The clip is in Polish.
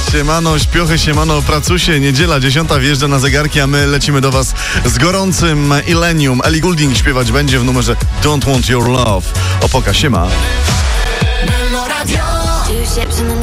Siemano, śpiochy, siemano, pracusie. Niedziela 10 wjeżdża na zegarki, a my lecimy do was z gorącym Illenium. Ellie Goulding śpiewać będzie w numerze Don't Want Your Love. Opoka, siema. Two ships in the